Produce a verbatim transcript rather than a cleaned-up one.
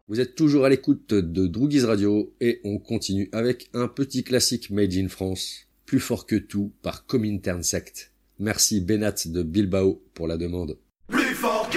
Vous êtes toujours à l'écoute de Droogies Radio et on continue avec un petit classique made in France, Plus fort que tout par Comintern Sect. Merci Benat de Bilbao pour la demande. Plus fort